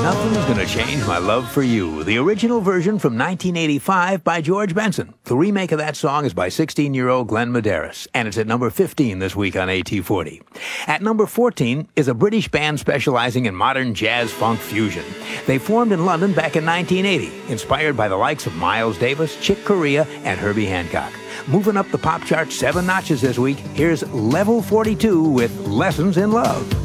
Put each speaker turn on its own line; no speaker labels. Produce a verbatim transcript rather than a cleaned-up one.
Nothing's Gonna Change My Love for You, the original version from nineteen eighty-five by George Benson. The remake of that song is by sixteen-year-old Glenn Medeiros, and it's at number fifteen this week on A T forty. At number fourteen is a British band specializing in modern jazz funk fusion. They formed in London back in nineteen eighty, inspired by the likes of Miles Davis, Chick Corea, and Herbie Hancock. Moving up the pop chart seven notches this week, here's Level forty-two with Lessons in Love.